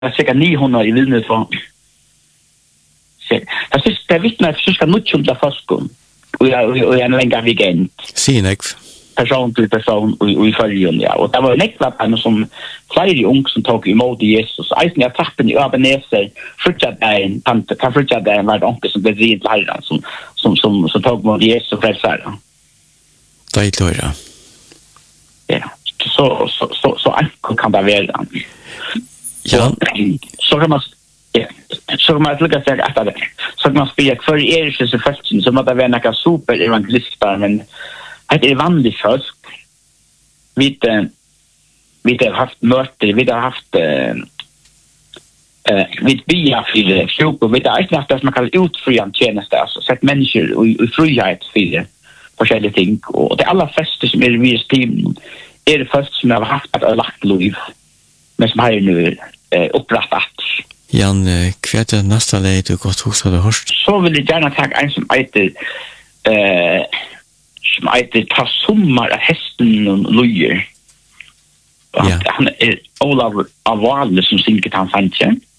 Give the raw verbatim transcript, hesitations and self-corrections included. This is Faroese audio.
är cirka niohundra i Vilnius för det är det vittnar för ska nutchunda faskon och jag och en länge weekend Sinek person till person och i följen ja och det var nekla på som flera ung som tog emot Jesus eisen jag tappen i Ebenezer första dagen tante kan första dagen var onkel som blev vid läraren som som som så tog emot Jesus frälsare. Det är klart. Ja. Så så så så enkelt kan det vara. Ja. Så kan man ja, så kan man lukka sig efter det. Så kan man spela för er så först så måste det vara några super evangelister men det är vanligt folk. Vi vi har haft möten, vi har haft eh eh vi bia för kyrkor, vi har inte haft det som man kallar utfriande tjänster, alltså sett människor i frihet för olika ting och det alla fester som är i team är det först som har haft ett lagt liv men som har nu eh, upprättat. Jan, kvart är nästa läge du gått hos hade hörst? Så vill jag gärna ta en som heter eh, som heter Ta sommar av hästen och lojer. Ja. Han är Olav Avale som synger till han fanns.